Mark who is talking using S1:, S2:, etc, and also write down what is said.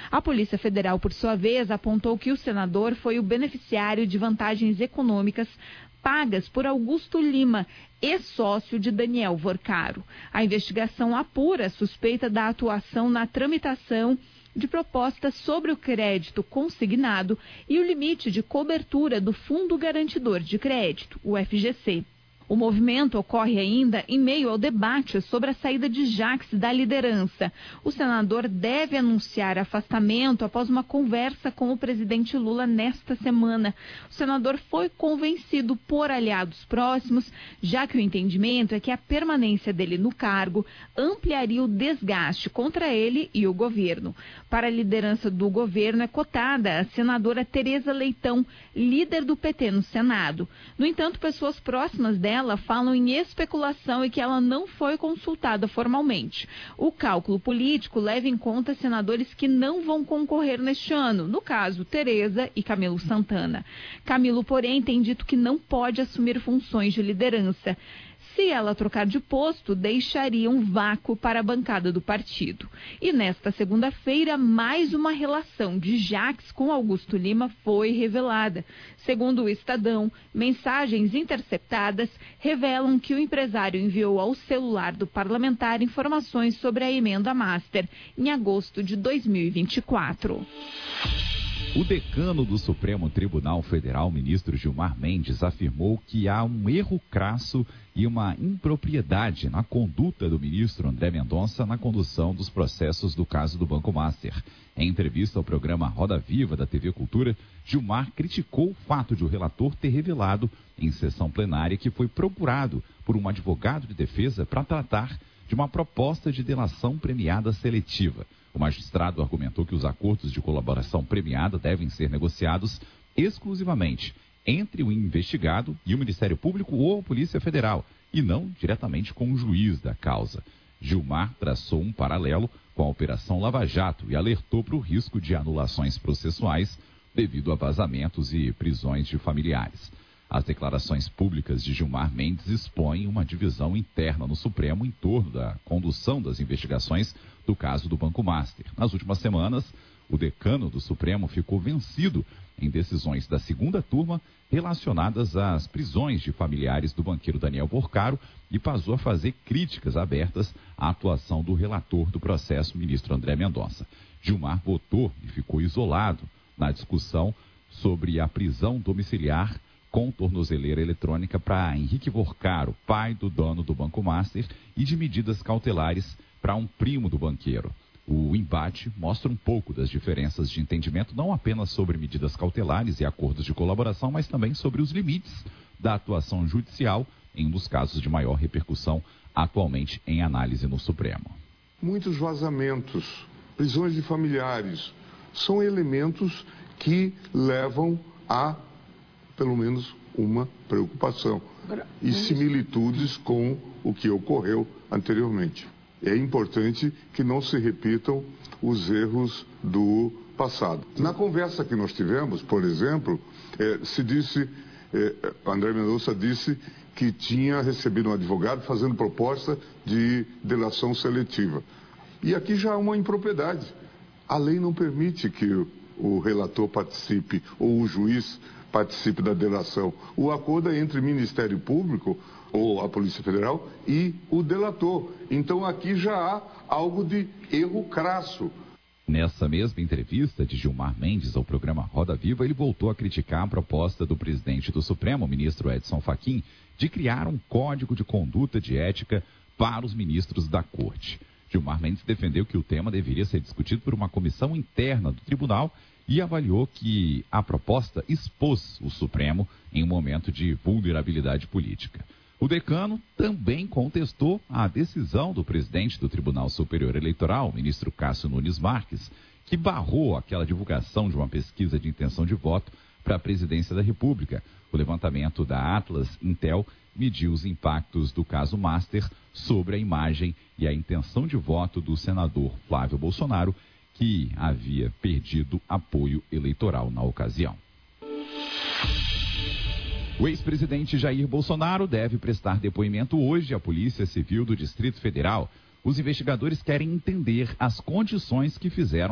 S1: A Polícia Federal, por sua vez, apontou que o senador foi o beneficiário de vantagens econômicas pagas por Augusto Lima, ex-sócio de Daniel Vorcaro. A investigação apura a suspeita da atuação na tramitação de propostas sobre o crédito consignado e o limite de cobertura do Fundo Garantidor de Crédito, o FGC. O movimento ocorre ainda em meio ao debate sobre a saída de Jacques da liderança. O senador deve anunciar afastamento após uma conversa com o presidente Lula nesta semana. O senador foi convencido por aliados próximos, já que o entendimento é que a permanência dele no cargo ampliaria o desgaste contra ele e o governo. Para a liderança do governo é cotada a senadora Tereza Leitão, líder do PT no Senado. No entanto, pessoas próximas dela falam em especulação e que ela não foi consultada formalmente. O cálculo político leva em conta senadores que não vão concorrer neste ano, no caso, Tereza e Camilo Santana. Camilo, porém, tem dito que não pode assumir funções de liderança. Se ela trocar de posto, deixaria um vácuo para a bancada do partido. E nesta segunda-feira, mais uma relação de Jacques com Augusto Lima foi revelada. Segundo o Estadão, mensagens interceptadas revelam que o empresário enviou ao celular do parlamentar informações sobre a emenda master em agosto de 2024.
S2: O decano do Supremo Tribunal Federal, ministro Gilmar Mendes, afirmou que há um erro crasso e uma impropriedade na conduta do ministro André Mendonça na condução dos processos do caso do Banco Master. Em entrevista ao programa Roda Viva da TV Cultura, Gilmar criticou o fato de o relator ter revelado, em sessão plenária, que foi procurado por um advogado de defesa para tratar de uma proposta de delação premiada seletiva. O magistrado argumentou que os acordos de colaboração premiada devem ser negociados exclusivamente entre o investigado e o Ministério Público ou a Polícia Federal, e não diretamente com o juiz da causa. Gilmar traçou um paralelo com a Operação Lava Jato e alertou para o risco de anulações processuais devido a vazamentos e prisões de familiares. As declarações públicas de Gilmar Mendes expõem uma divisão interna no Supremo em torno da condução das investigações do caso do Banco Master. Nas últimas semanas, o decano do Supremo ficou vencido em decisões da segunda turma relacionadas às prisões de familiares do banqueiro Daniel Vorcaro e passou a fazer críticas abertas à atuação do relator do processo, ministro André Mendonça. Gilmar votou e ficou isolado na discussão sobre a prisão domiciliar com tornozeleira eletrônica para Henrique Vorcaro, pai do dono do Banco Master, e de medidas cautelares para um primo do banqueiro. O embate mostra um pouco das diferenças de entendimento, não apenas sobre medidas cautelares e acordos de colaboração, mas também sobre os limites da atuação judicial em um dos casos de maior repercussão atualmente em análise no Supremo.
S3: Muitos vazamentos, prisões de familiares, são elementos que levam a pelo menos uma preocupação e similitudes com o que ocorreu anteriormente. É importante que não se repitam os erros do passado. Na conversa que nós tivemos, por exemplo, André Mendonça disse que tinha recebido um advogado fazendo proposta de delação seletiva. E aqui já há uma impropriedade. A lei não permite que o relator participe ou o juiz participe da delação. O acordo é entre o Ministério Público ou a Polícia Federal e o delator. Então aqui já há algo de erro crasso.
S2: Nessa mesma entrevista de Gilmar Mendes ao programa Roda Viva, ele voltou a criticar a proposta do presidente do Supremo, ministro Edson Fachin, de criar um código de conduta de ética para os ministros da Corte. Gilmar Mendes defendeu que o tema deveria ser discutido por uma comissão interna do tribunal e avaliou que a proposta expôs o Supremo em um momento de vulnerabilidade política. O decano também contestou a decisão do presidente do Tribunal Superior Eleitoral, ministro Cássio Nunes Marques, que barrou aquela divulgação de uma pesquisa de intenção de voto para a presidência da República. O levantamento da Atlas Intel mediu os impactos do caso Master sobre a imagem e a intenção de voto do senador Flávio Bolsonaro, que havia perdido apoio eleitoral na ocasião. O ex-presidente Jair Bolsonaro deve prestar depoimento hoje à Polícia Civil do Distrito Federal. Os investigadores querem entender as condições que fizeram